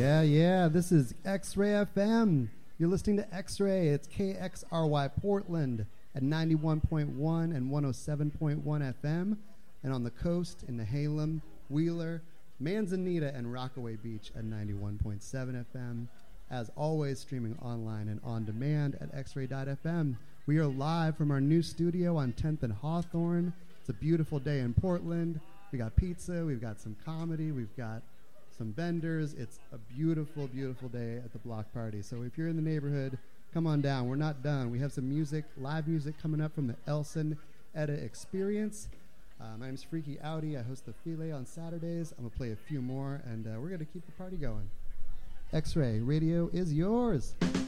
Yeah. This is X-Ray FM. You're listening to X-Ray. It's KXRY Portland at 91.1 and 107.1 FM. And on the coast in Nehalem, Wheeler, Manzanita, and Rockaway Beach at 91.7 FM. As always, streaming online and on demand at xray.fm. We are live from our new studio on 10th and Hawthorne. It's a beautiful day in Portland. We got pizza, we've got some comedy, we've got some vendors. It's a beautiful, beautiful day at the block party. So if you're in the neighborhood, come on down. We're not done. We have some music, live music coming up from the Elson Edda Experience. My name's Freaky Audi. I host the Filet on Saturdays. I'm going to play a few more, and we're going to keep the party going. X-Ray Radio is yours.